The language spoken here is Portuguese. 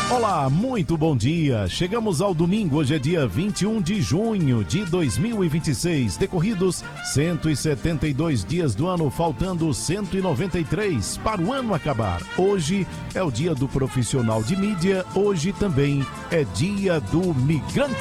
Olá, muito bom dia. Chegamos ao domingo, hoje é dia 21 de junho de 2026. Decorridos 172 dias do ano, faltando 193 para o ano acabar. Hoje é o dia do profissional de mídia, hoje também é dia do migrante.